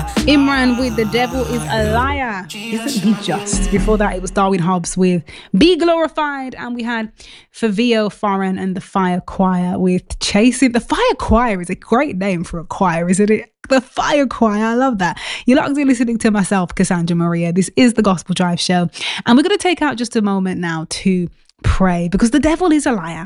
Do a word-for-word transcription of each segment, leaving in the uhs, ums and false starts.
Imran with The Devil Is a Liar. Isn't he just? Before that, it was Darwin Hobbs with Be Glorified. And we had Fabio Foreign and the Fire Choir with Chasing. The Fire Choir is a great name for a choir, isn't it? The Fire Choir. I love that. You're locked in listening to myself, Cassandra Maria. This is the Gospel Drive Show. And we're going to take out just a moment now to pray, because the devil is a liar.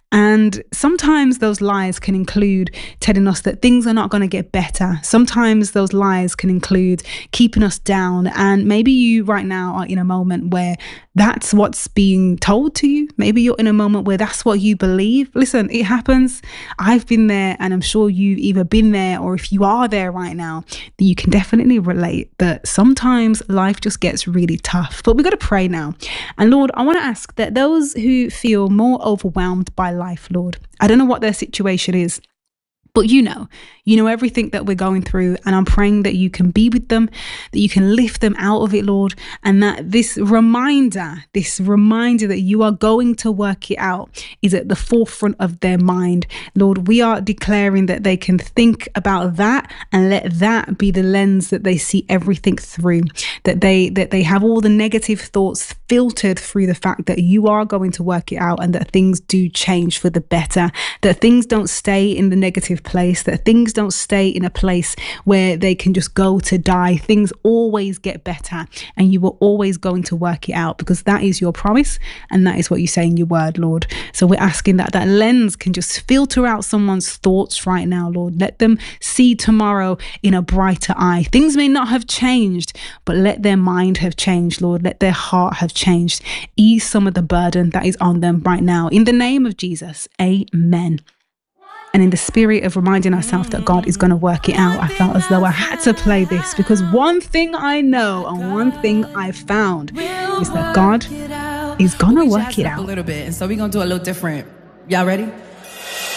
And sometimes those lies can include telling us that things are not going to get better. Sometimes those lies can include keeping us down. And maybe you right now are in a moment where that's what's being told to you. Maybe you're in a moment where that's what you believe. Listen, it happens. I've been there, and I'm sure you've either been there, or if you are there right now, that you can definitely relate that sometimes life just gets really tough. But we've got to pray now. And Lord, I want to ask that those who feel more overwhelmed by life, Lord, I don't know what their situation is, but you know, you know everything that we're going through, and I'm praying that you can be with them, that you can lift them out of it, Lord, and that this reminder, this reminder that you are going to work it out is at the forefront of their mind. Lord, we are declaring that they can think about that and let that be the lens that they see everything through, that they that they have all the negative thoughts filtered through the fact that you are going to work it out, and that things do change for the better, that things don't stay in the negative place, that things don't stay in a place where they can just go to die. Things always get better, and you are always going to work it out, because that is your promise and that is what you say in your word, Lord. So we're asking that that lens can just filter out someone's thoughts right now, Lord. Let them see tomorrow in a brighter eye. Things may not have changed, but let their mind have changed, Lord. Let their heart have changed. Ease some of the burden that is on them right now. In the name of Jesus, amen. And in the spirit of reminding ourselves that God is going to work it out, I felt as though I had to play this, because one thing I know and one thing I found is that God is going to work it out. A little bit. And so we're going to do a little different. Y'all ready?